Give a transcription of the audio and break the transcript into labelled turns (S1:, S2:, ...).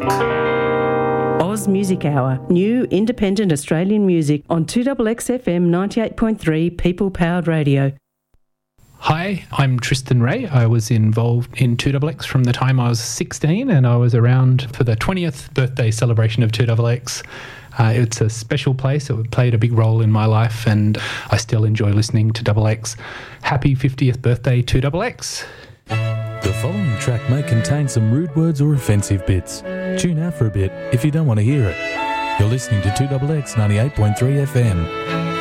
S1: Oz Music Hour, new independent Australian music on 2XX FM 98.3 People Powered Radio.
S2: Hi, I'm Tristan Ray. I was involved in 2XX from the time I was 16, and I was around for the 20th birthday celebration of 2XX. It's a special place. It played a big role in my life, and I still enjoy listening to XX. Happy 50th birthday, 2XX.
S3: The following track may contain some rude words or offensive bits. Tune out for a bit if you don't want to hear it. You're listening to 2XX 98.3 FM.